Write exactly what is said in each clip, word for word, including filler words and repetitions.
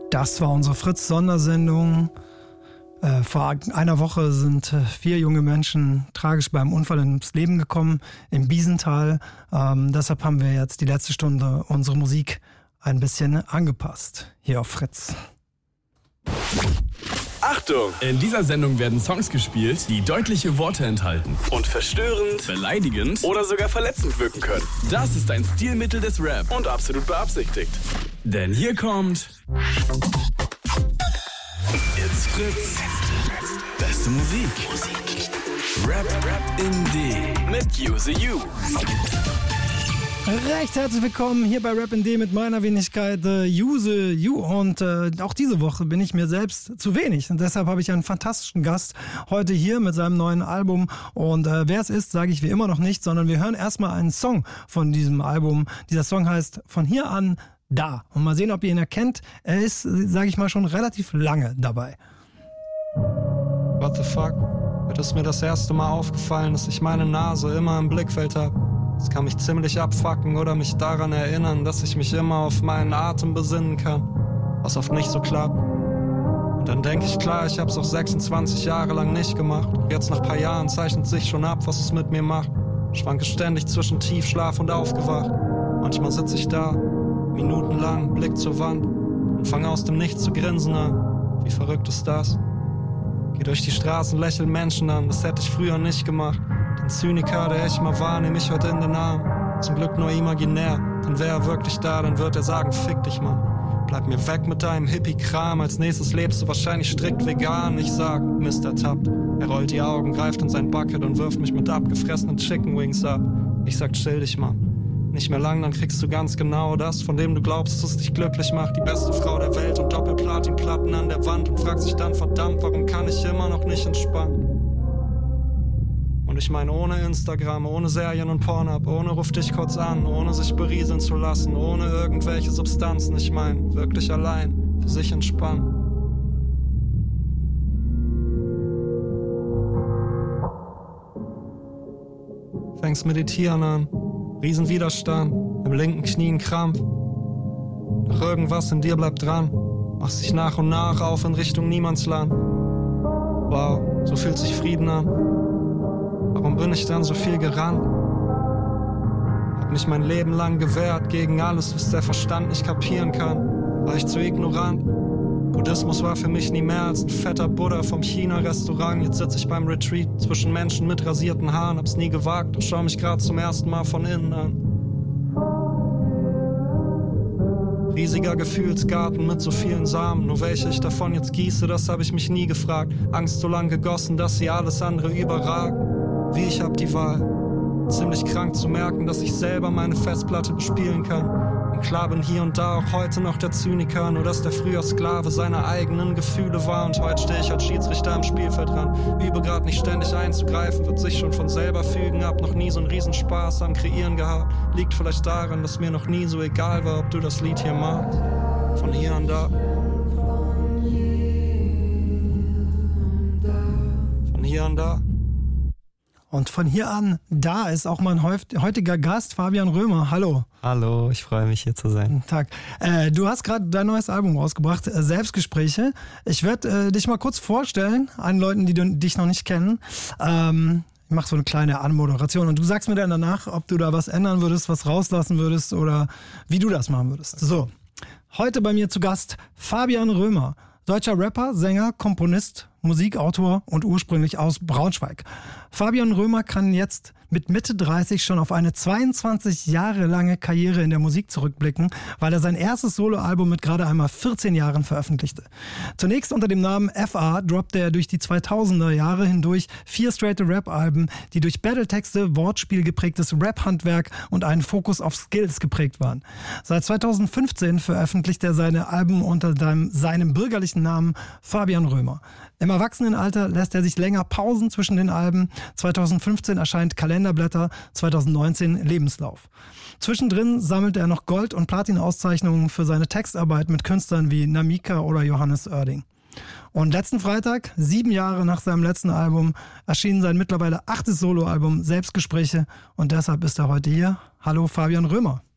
Das war unsere Fritz-Sondersendung. Äh, vor einer Woche sind äh, vier junge Menschen tragisch beim Unfall ins Leben gekommen im Biesental. Ähm, deshalb haben wir jetzt die letzte Stunde unsere Musik ein bisschen angepasst hier auf Fritz. Achtung! In dieser Sendung werden Songs gespielt, die deutliche Worte enthalten und verstörend, beleidigend oder sogar verletzend wirken können. Das ist ein Stilmittel des Rap und absolut beabsichtigt. Denn hier kommt It's Fritz. Beste Musik. Rap, Rap in D mit Use You. Recht herzlich willkommen hier bei Rap in D mit meiner Wenigkeit äh, Use You. Und äh, auch diese Woche bin ich mir selbst zu wenig. Und deshalb habe ich einen fantastischen Gast heute hier mit seinem neuen Album. Und äh, wer es ist, sage ich wie immer noch nicht, sondern wir hören erstmal einen Song von diesem Album. Dieser Song heißt Von hier an da. Und mal sehen, ob ihr ihn erkennt. Er ist, sage ich mal, schon relativ lange dabei. What the fuck? Heute ist mir das erste Mal aufgefallen, dass ich meine Nase immer im Blickfeld habe. Das kann mich ziemlich abfucken oder mich daran erinnern, dass ich mich immer auf meinen Atem besinnen kann, was oft nicht so klappt. Und dann denke ich, klar, ich hab's auch sechsundzwanzig Jahre lang nicht gemacht. Doch jetzt nach paar Jahren zeichnet sich schon ab, was es mit mir macht. Schwanke ständig zwischen Tiefschlaf und aufgewacht. Manchmal sitze ich da, minutenlang, Blick zur Wand und fange aus dem Nichts zu grinsen an. Wie verrückt ist das? Geh durch die Straßen, lächeln Menschen an, das hätte ich früher nicht gemacht. Den Zyniker, der ich mal war, nehm ich heute in den Arm. Zum Glück nur imaginär, denn wäre er wirklich da, dann wird er sagen, fick dich, Mann. Bleib mir weg mit deinem Hippie-Kram, als nächstes lebst du wahrscheinlich strikt vegan. Ich sag, Mist ertappt. Er rollt die Augen, greift in sein Bucket und wirft mich mit abgefressenen Chicken Wings ab. Ich sag, chill dich, Mann. Nicht mehr lang, dann kriegst du ganz genau das, von dem du glaubst, dass es dich glücklich macht. Die beste Frau der Welt und Doppelplatinplatten an der Wand und fragst dich dann, verdammt, warum kann ich immer noch nicht entspannen? Und ich meine, ohne Instagram, ohne Serien und Pornhub, ohne ruf dich kurz an, ohne sich berieseln zu lassen, ohne irgendwelche Substanzen. Ich meine, wirklich allein, für sich entspannen. Fängst meditieren an, Riesenwiderstand, im linken Knie ein Krampf. Doch irgendwas in dir bleibt dran, machst dich nach und nach auf in Richtung Niemandsland. Wow, so fühlt sich Frieden an. Warum bin ich dann so viel gerannt? Hab mich mein Leben lang gewehrt gegen alles, was der Verstand nicht kapieren kann. War ich zu ignorant? Buddhismus war für mich nie mehr als ein fetter Buddha vom China-Restaurant. Jetzt sitz ich beim Retreat zwischen Menschen mit rasierten Haaren. Hab's nie gewagt, doch schau mich grad zum ersten Mal von innen an. Riesiger Gefühlsgarten mit so vielen Samen. Nur welche ich davon jetzt gieße, das hab ich mich nie gefragt. Angst so lang gegossen, dass sie alles andere überragt. Wie ich hab die Wahl. Ziemlich krank zu merken, dass ich selber meine Festplatte bespielen kann. Und klar bin hier und da auch heute noch der Zyniker. Nur dass der früher Sklave seiner eigenen Gefühle war. Und heute stehe ich als Schiedsrichter am Spielfeldrand. Übe grad nicht ständig einzugreifen, wird sich schon von selber fügen. Hab noch nie so einen Riesenspaß am Kreieren gehabt. Liegt vielleicht daran, dass mir noch nie so egal war, ob du das Lied hier magst. Von hier an da. Von hier an da. Und von hier an, da ist auch mein heutiger Gast, Fabian Römer. Hallo. Hallo, ich freue mich hier zu sein. Guten Tag. Äh, du hast gerade dein neues Album rausgebracht, äh, Selbstgespräche. Ich werde äh, dich mal kurz vorstellen an Leuten, die du, dich noch nicht kennen. Ähm, ich mache so eine kleine Anmoderation und du sagst mir dann danach, ob du da was ändern würdest, was rauslassen würdest oder wie du das machen würdest. So, heute bei mir zu Gast Fabian Römer. Deutscher Rapper, Sänger, Komponist, Musikautor und ursprünglich aus Braunschweig. Fabian Römer kann jetzt mit Mitte dreißig schon auf eine zweiundzwanzig Jahre lange Karriere in der Musik zurückblicken, weil er sein erstes Soloalbum mit gerade einmal vierzehn Jahren veröffentlichte. Zunächst unter dem Namen F A droppte er durch die zweitausender Jahre hindurch vier straighte Rap-Alben, die durch Battletexte, Wortspiel geprägtes Rap-Handwerk und einen Fokus auf Skills geprägt waren. Seit zweitausendfünfzehn veröffentlicht er seine Alben unter seinem, seinem bürgerlichen Namen Fabian Römer. Im Erwachsenenalter lässt er sich länger Pausen zwischen den Alben. zweitausendfünfzehn erscheint Kalenderblätter, zweitausendneunzehn Lebenslauf. Zwischendrin sammelte er noch Gold- und Platin-Auszeichnungen für seine Textarbeit mit Künstlern wie Namika oder Johannes Oerding. Und letzten Freitag, sieben Jahre nach seinem letzten Album, erschien sein mittlerweile achtes Soloalbum Selbstgespräche und deshalb ist er heute hier. Hallo Fabian Römer.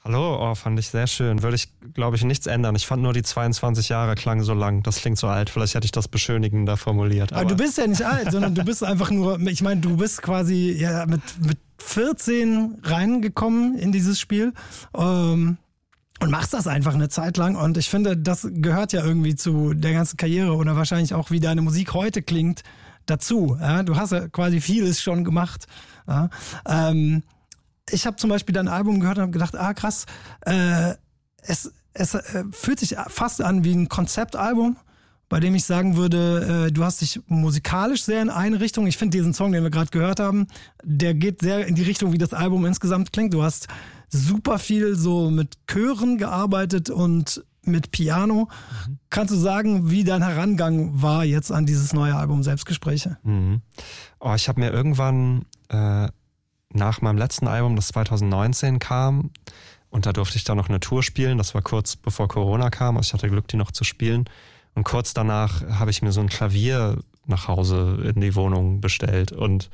Hallo, oh, fand ich sehr schön. Würde ich, glaube ich, nichts ändern. Ich fand nur die zweiundzwanzig Jahre klangen so lang. Das klingt so alt. Vielleicht hätte ich das beschönigender formuliert. Aber, aber du bist ja nicht alt, sondern du bist einfach nur, ich meine, du bist quasi ja, mit, mit vierzehn reingekommen in dieses Spiel ähm, und machst das einfach eine Zeit lang. Und ich finde, das gehört ja irgendwie zu der ganzen Karriere oder wahrscheinlich auch, wie deine Musik heute klingt, dazu. Ja? Du hast ja quasi vieles schon gemacht. Ja? Ähm, Ich habe zum Beispiel dein Album gehört und habe gedacht, ah krass, äh, es, es äh, fühlt sich fast an wie ein Konzeptalbum, bei dem ich sagen würde, äh, du hast dich musikalisch sehr in eine Richtung, ich finde diesen Song, den wir gerade gehört haben, der geht sehr in die Richtung, wie das Album insgesamt klingt. Du hast super viel so mit Chören gearbeitet und mit Piano. Mhm. Kannst du sagen, wie dein Herangang war jetzt an dieses neue Album Selbstgespräche? Mhm. Oh, ich habe mir irgendwann... Äh nach meinem letzten Album, das zwanzig neunzehn kam, und da durfte ich dann noch eine Tour spielen, das war kurz bevor Corona kam, also ich hatte Glück, die noch zu spielen. Und kurz danach habe ich mir so ein Klavier nach Hause in die Wohnung bestellt und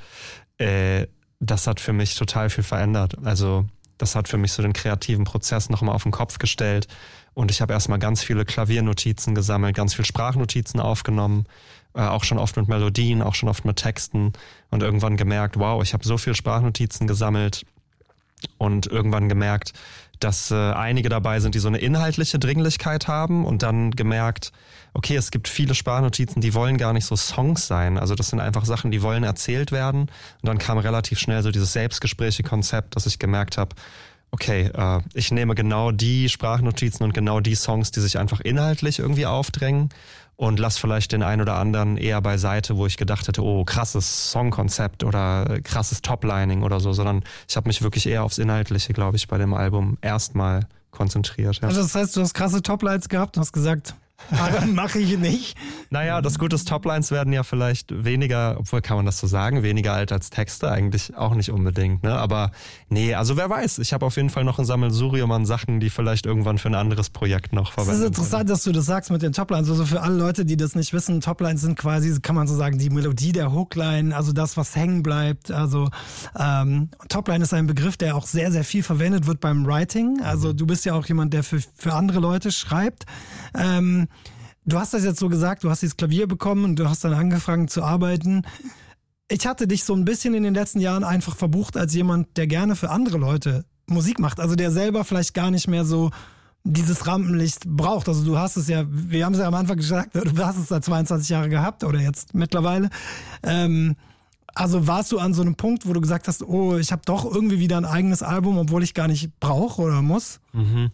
äh, das hat für mich total viel verändert. Also das hat für mich so den kreativen Prozess nochmal auf den Kopf gestellt und ich habe erstmal ganz viele Klaviernotizen gesammelt, ganz viele Sprachnotizen aufgenommen, auch schon oft mit Melodien, auch schon oft mit Texten und irgendwann gemerkt, wow, ich habe so viel Sprachnotizen gesammelt und irgendwann gemerkt, dass äh, einige dabei sind, die so eine inhaltliche Dringlichkeit haben und dann gemerkt, okay, es gibt viele Sprachnotizen, die wollen gar nicht so Songs sein, also das sind einfach Sachen, die wollen erzählt werden und dann kam relativ schnell so dieses Selbstgespräche-Konzept, dass ich gemerkt habe, okay, äh, ich nehme genau die Sprachnotizen und genau die Songs, die sich einfach inhaltlich irgendwie aufdrängen und lass vielleicht den einen oder anderen eher beiseite, wo ich gedacht hätte, oh, krasses Songkonzept oder krasses Toplining oder so, sondern ich habe mich wirklich eher aufs Inhaltliche, glaube ich, bei dem Album erstmal konzentriert. Ja. Also das heißt, du hast krasse Toplines gehabt und hast gesagt, mache ich nicht. Naja, das Gute ist, Toplines werden ja vielleicht weniger, obwohl kann man das so sagen, weniger alt als Texte, eigentlich auch nicht unbedingt, ne? Aber nee, also wer weiß, ich habe auf jeden Fall noch ein Sammelsurium an Sachen, die vielleicht irgendwann für ein anderes Projekt noch verwenden. Es ist interessant, können. Dass du das sagst mit den Toplines. Also für alle Leute, die das nicht wissen, Toplines sind quasi, kann man so sagen, die Melodie der Hookline, also das, was hängen bleibt. Also ähm, Topline ist ein Begriff, der auch sehr, sehr viel verwendet wird beim Writing. Also du bist ja auch jemand, der für, für andere Leute schreibt. Ähm, Du hast das jetzt so gesagt, du hast dieses Klavier bekommen und du hast dann angefangen zu arbeiten. Ich hatte dich so ein bisschen in den letzten Jahren einfach verbucht als jemand, der gerne für andere Leute Musik macht. Also der selber vielleicht gar nicht mehr so dieses Rampenlicht braucht. Also du hast es ja, wir haben es ja am Anfang gesagt, du hast es seit zweiundzwanzig Jahren gehabt oder jetzt mittlerweile. Ähm, also warst du an so einem Punkt, wo du gesagt hast, oh, ich habe doch irgendwie wieder ein eigenes Album, obwohl ich gar nicht brauche oder muss? Mhm.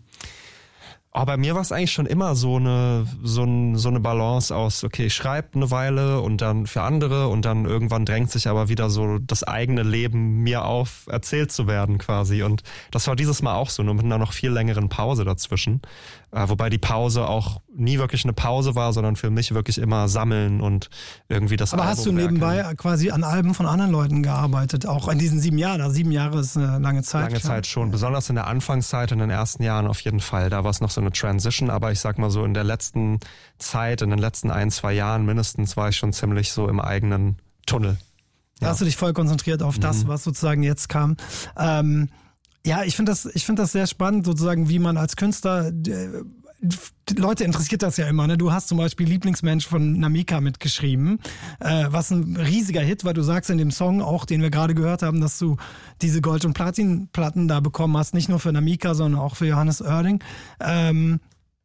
Aber bei mir war es eigentlich schon immer so eine, so, ein, so eine Balance aus, okay, ich schreibe eine Weile und dann für andere und dann irgendwann drängt sich aber wieder so das eigene Leben mir auf, erzählt zu werden quasi. Und das war dieses Mal auch so, nur mit einer noch viel längeren Pause dazwischen. Äh, wobei die Pause auch nie wirklich eine Pause war, sondern für mich wirklich immer sammeln und irgendwie das Aber Album hast du nebenbei werkeln. Quasi an Alben von anderen Leuten gearbeitet, auch in diesen sieben Jahren? Also sieben Jahre ist eine lange Zeit. Lange Zeit schon, besonders in der Anfangszeit, in den ersten Jahren auf jeden Fall. Da war es noch so eine Transition, aber ich sag mal so, in der letzten Zeit, in den letzten ein, zwei Jahren mindestens war ich schon ziemlich so im eigenen Tunnel. Da ja. hast du dich voll konzentriert auf das, mhm. was sozusagen jetzt kam. Ähm, ja, ich finde das, ich finde das sehr spannend, sozusagen, wie man als Künstler, äh, Leute interessiert das ja immer, ne? Du hast zum Beispiel Lieblingsmensch von Namika mitgeschrieben, äh, was ein riesiger Hit war. Du sagst in dem Song auch, den wir gerade gehört haben, dass du diese Gold- und Platin-Platten da bekommen hast, nicht nur für Namika, sondern auch für Johannes Oerding. Ähm,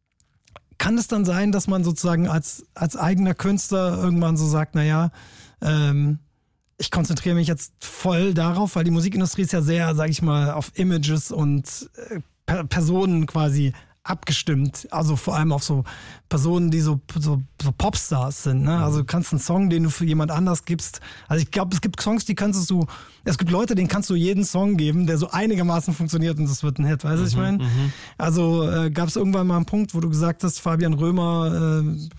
kann es dann sein, dass man sozusagen als, als eigener Künstler irgendwann so sagt, naja, ähm, ich konzentriere mich jetzt voll darauf, weil die Musikindustrie ist ja sehr, sag ich mal, auf Images und äh, per- Personen quasi abgestimmt, also vor allem auf so Personen, die so, so, so Popstars sind, ne? Also du kannst einen Song, den du für jemand anders gibst, also ich glaube, es gibt Songs, die kannst du, es gibt Leute, denen kannst du jeden Song geben, der so einigermaßen funktioniert und das wird ein Hit, weißt du, mhm, ich meine? Mhm. Also äh, gab es irgendwann mal einen Punkt, wo du gesagt hast, Fabian Römer äh,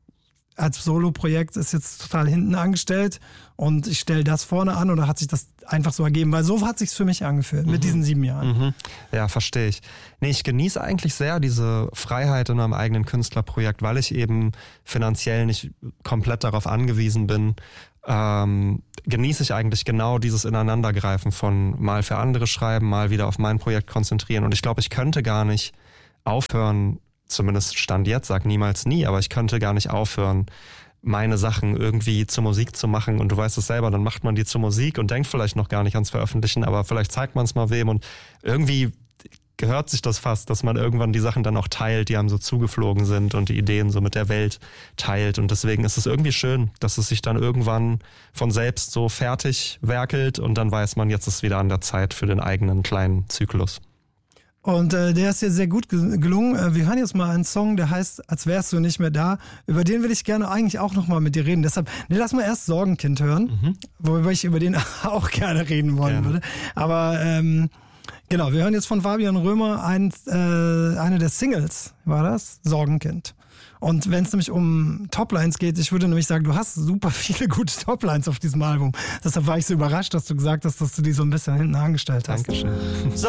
als Solo-Projekt ist jetzt total hinten angestellt und ich stelle das vorne an, oder hat sich das einfach so ergeben? Weil so hat sich's für mich angefühlt, mhm. mit diesen sieben Jahren. Mhm. Ja, verstehe ich. Nee, ich genieße eigentlich sehr diese Freiheit in meinem eigenen Künstlerprojekt, weil ich eben finanziell nicht komplett darauf angewiesen bin, ähm, genieße ich eigentlich genau dieses Ineinandergreifen von mal für andere schreiben, mal wieder auf mein Projekt konzentrieren. Und ich glaube, ich könnte gar nicht aufhören, zumindest Stand jetzt, sag niemals nie, aber ich könnte gar nicht aufhören, meine Sachen irgendwie zur Musik zu machen. Und du weißt es selber, dann macht man die zur Musik und denkt vielleicht noch gar nicht ans Veröffentlichen, aber vielleicht zeigt man es mal wem und irgendwie gehört sich das fast, dass man irgendwann die Sachen dann auch teilt, die einem so zugeflogen sind und die Ideen so mit der Welt teilt. Und deswegen ist es irgendwie schön, dass es sich dann irgendwann von selbst so fertig werkelt und dann weiß man, jetzt ist wieder an der Zeit für den eigenen kleinen Zyklus. Und äh, der ist dir sehr gut ge- gelungen. Äh, wir hören jetzt mal einen Song, der heißt Als wärst du nicht mehr da. Über den will ich gerne eigentlich auch nochmal mit dir reden. Deshalb, nee, lass mal erst Sorgenkind hören, mhm. worüber ich über den auch gerne reden wollen gerne. würde. Aber ähm, genau, wir hören jetzt von Fabian Römer ein, äh, eine der Singles, war das? Sorgenkind. Und wenn es nämlich um Toplines geht, ich würde nämlich sagen, du hast super viele gute Toplines auf diesem Album. Deshalb war ich so überrascht, dass du gesagt hast, dass du die so ein bisschen hinten angestellt hast. Dankeschön. So